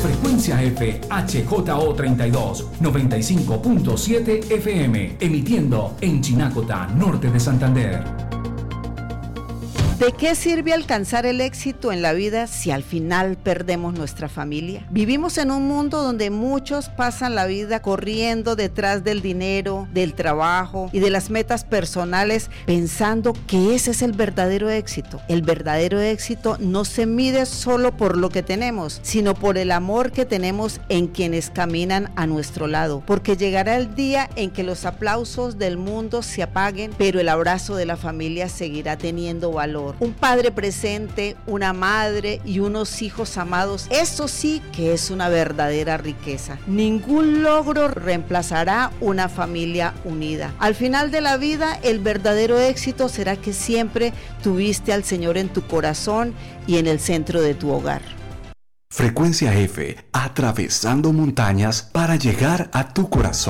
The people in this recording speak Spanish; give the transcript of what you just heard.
Frecuencia F HJO32 95.7 FM, emitiendo en Chinacota, norte de Santander. ¿De qué sirve alcanzar el éxito en la vida si al final perdemos nuestra familia? Vivimos en un mundo donde muchos pasan la vida corriendo detrás del dinero, del trabajo y de las metas personales, pensando que ese es el verdadero éxito. El verdadero éxito no se mide solo por lo que tenemos, sino por el amor que tenemos en quienes caminan a nuestro lado, porque llegará el día en que los aplausos del mundo se apaguen, pero el abrazo de la familia seguirá teniendo valor. Un padre presente, una madre y unos hijos amados, eso sí que es una verdadera riqueza. Ningún logro reemplazará una familia unida. Al final de la vida, el verdadero éxito será que siempre tuviste al Señor en tu corazón y en el centro de tu hogar. Frecuencia F, atravesando montañas para llegar a tu corazón.